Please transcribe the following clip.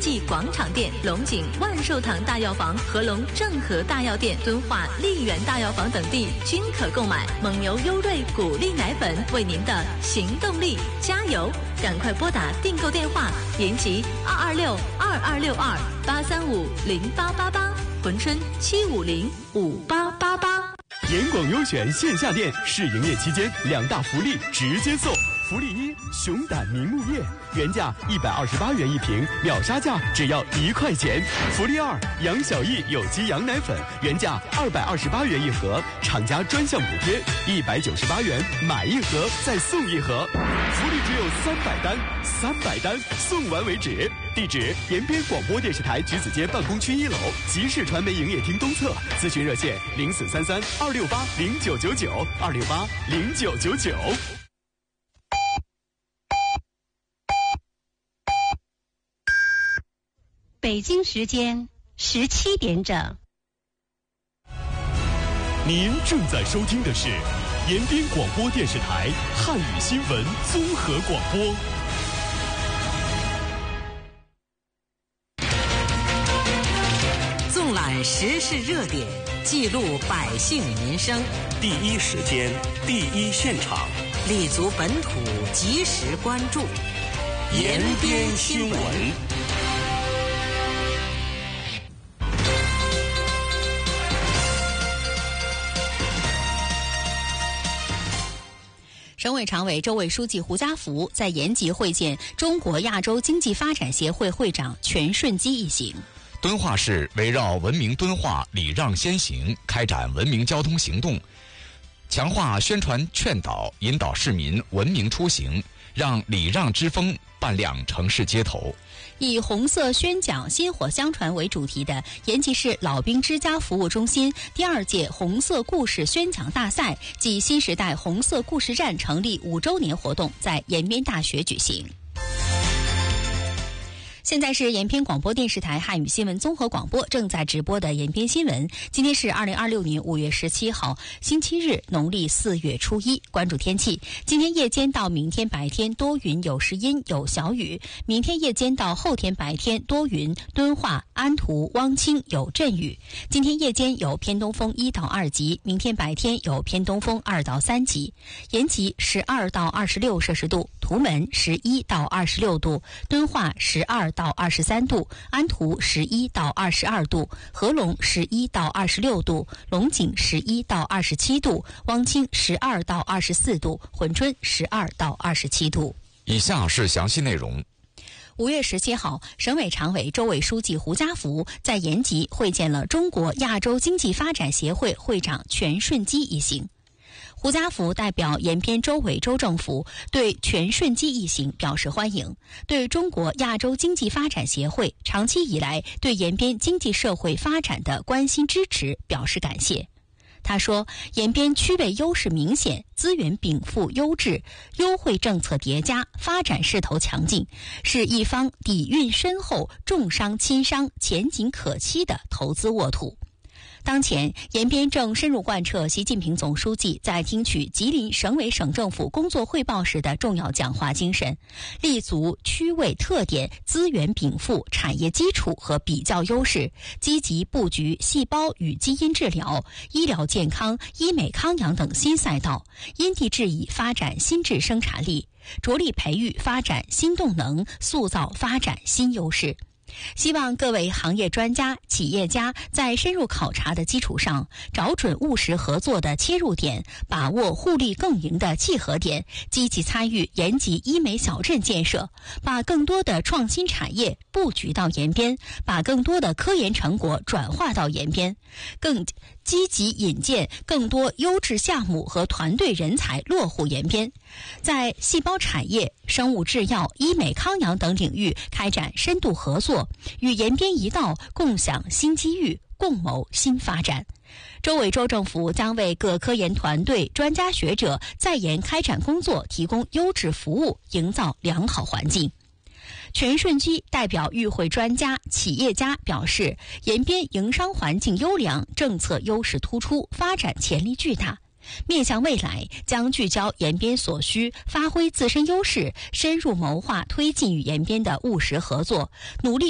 记广场店、龙井万寿堂大药房、合隆正和大药店、敦化丽园大药房等地均可购买蒙牛优瑞谷粒奶粉，为您的行动力加油！赶快拨打订购电话：延吉226-2262-835-0888，珲春750-5888。 严广优选线下店试营业期间2大福利直接送。福利1：熊胆明目叶，原价128元一瓶，秒杀价只要1块钱。福利2：杨小艺有机羊奶粉，原价228元一盒，厂家专项补贴198元，买一盒再送一盒。福利只有300单送完为止。地址：延边广播电视台橘子街办公区1楼集市传媒营业厅东侧，咨询热线0433-268-0999，268-0999。 北京时间17点整。 您正在收听的是延边广播电视台汉语新闻综合广播。 纵览时事热点，记录百姓民生， 第一时间，第一现场， 立足本土，及时关注延边新闻。 省委常委、州委书记胡家福在延吉会见中国亚洲经济发展协会会长全顺基一行。 敦化市围绕文明敦化、礼让先行，开展文明交通行动，强化宣传劝导，引导市民文明出行，让礼让之风伴亮城市街头。以红色宣讲薪火相传为主题的延吉市老兵之家服务中心第2届红色故事宣讲大赛暨新时代红色故事站成立5周年活动在延边大学举行。现在是延边广播电视台汉语新闻综合广播正在直播的延边新闻。今天是2026年5月17号，星期日，农历4月初1。关注天气，今天夜间到明天白天多云有时阴有小雨，明天夜间到后天白天多云，敦化、安图、汪清有阵雨。今天夜间有偏东风1到2级，明天白天有偏东风2到3级。延吉12到26摄氏度，图门11到26度，敦化12到23度，安图11到22度，合隆11到26度，龙井11到27度，汪清12到24度，珲春12到27度。以下是详细内容。 5月17号，省委常委、州委书记胡家福在延吉会见了中国亚洲经济发展协会会长全顺基一行。胡家福代表延边州委州政府对全顺基一行表示欢迎，对中国亚洲经济发展协会长期以来对延边经济社会发展的关心支持表示感谢。他说，延边区位优势明显，资源禀赋优质，优惠政策叠加，发展势头强劲，是一方底蕴深厚、重商轻商、前景可期的投资沃土。当前，延边正深入贯彻习近平总书记在听取吉林省委省政府工作汇报时的重要讲话精神，立足区位特点、资源禀赋、产业基础和比较优势，积极布局细胞与基因治疗、医疗健康、医美康养等新赛道，因地制宜发展新质生产力，着力培育发展新动能，塑造发展新优势。希望各位行业专家、企业家在深入考察的基础上，找准务实合作的切入点，把握互利共赢的契合点，积极参与延吉医美小镇建设，把更多的创新产业布局到延边，把更多的科研成果转化到延边，更积极引荐更多优质项目和团队人才落户延边，在细胞产业、生物制药、医美康养等领域开展深度合作，与延边一道共享新机遇，共谋新发展。州委州政府将为各科研团队、专家学者在延开展工作提供优质服务，营造良好环境。全顺基代表与会专家、企业家表示，延边营商环境优良，政策优势突出，发展潜力巨大。面向未来，将聚焦延边所需，发挥自身优势，深入谋划推进与延边的务实合作，努力